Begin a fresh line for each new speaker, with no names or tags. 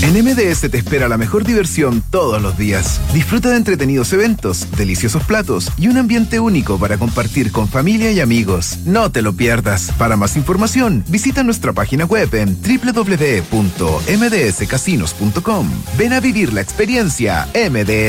En MDS te espera la mejor diversión todos los días. Disfruta de entretenidos eventos, deliciosos platos y un ambiente único para compartir con familia y amigos. No te lo pierdas. Para más información, visita nuestra página web en www.mdscasinos.com. Ven a vivir la experiencia MDS.